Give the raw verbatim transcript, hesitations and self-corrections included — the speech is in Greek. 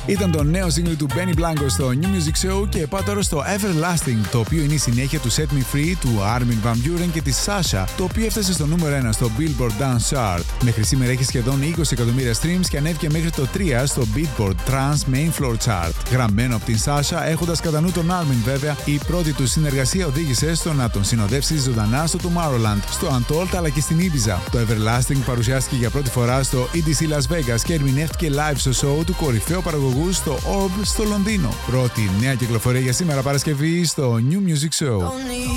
Ήταν το νέο single του Benny Blanco στο New Music Show και πάω τώρα στο Everlasting, το οποίο είναι η συνέχεια του Set Me Free του Armin Van Buuren και της Sasha, το οποίο έφτασε στο νούμερο ένα στο Billboard Dance Chart. Μέχρι σήμερα έχει σχεδόν είκοσι εκατομμύρια streams και ανέβηκε μέχρι το τρία στο Beatport Trans Main Floor Chart. Γραμμένο από την Sasha, έχοντας κατά νου τον Armin βέβαια, η πρώτη του συνεργασία οδήγησε στο να τον συνοδεύσει ζωντανά στο Tomorrowland, στο Untold αλλά και στην Ibiza. Το Everlasting παρουσιάστηκε για πρώτη φορά στο ι ντι σι Las Vegas και ερμηνεύτηκε live στο show του κορυφαίου παραγωγού στο Orb στο Λονδίνο. Πρώτη νέα κυκλοφορία για σήμερα Παρασκευή στο New Music Show.